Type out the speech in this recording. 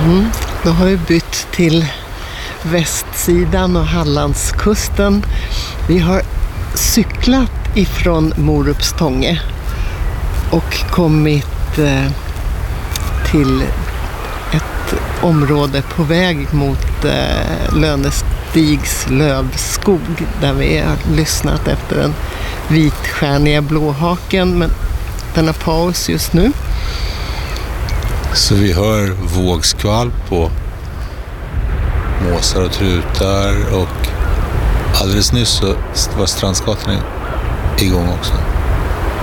Då har vi bytt till västsidan och Hallandskusten. Vi har cyklat ifrån Morupstånge och kommit till ett område på väg mot Lönestigs lövskog där vi har lyssnat efter den vitstjärniga blåhaken, men den har paus just nu. Så vi hör vågskvalp på måsar och trutar, och alldeles nyss så var Strandsgatan igång också.